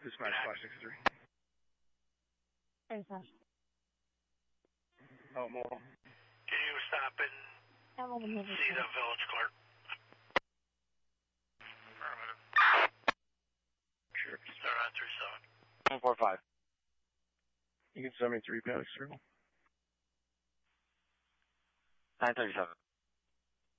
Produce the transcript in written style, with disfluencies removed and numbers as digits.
Dispatch 563. Oh, more. Can you stop and see the village clerk? Sure. Start on 37. 145. You can send me 3 Paddock Circle. 937.